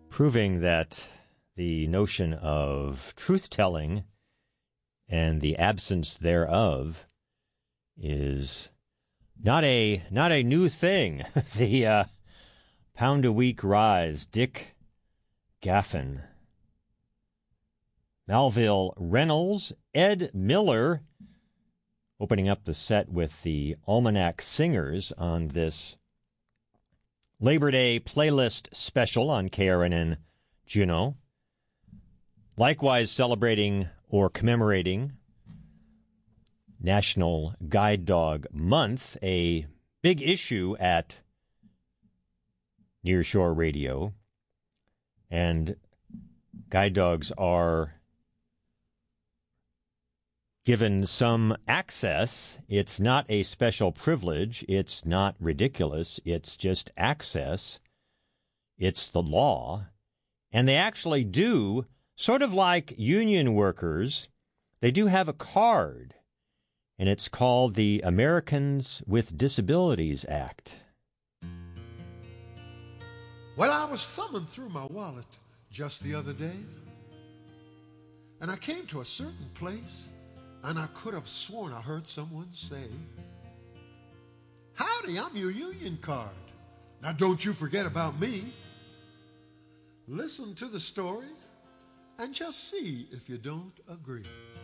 proving that the notion of truth-telling and the absence thereof is not a new thing. The pound-a-week rise, Dick Gaffin, Melville Reynolds, Ed Miller, opening up the set with the Almanac Singers on this Labor Day playlist special on KRNN Juneau. Likewise celebrating or commemorating National Guide Dog Month, a big issue at Nearshore Radio. And guide dogs are given some access. It's not a special privilege. It's not ridiculous. It's just access. It's the law. And they actually do, sort of like union workers, they do have a card. And it's called the Americans with Disabilities Act. Well, I was thumbing through my wallet just the other day, and I came to a certain place, and I could have sworn I heard someone say, "Howdy, I'm your union card. Now don't you forget about me." Listen to the story and just see if you don't agree.